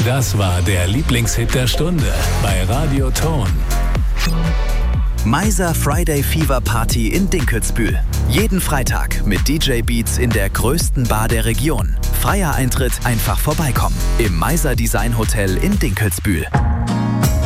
Das war der Lieblingshit der Stunde bei Radio Ton. Meiser Friday Fever Party in Dinkelsbühl. Jeden Freitag mit DJ Beats in der größten Bar der Region. Freier Eintritt, einfach vorbeikommen. Im Meiser Design Hotel in Dinkelsbühl.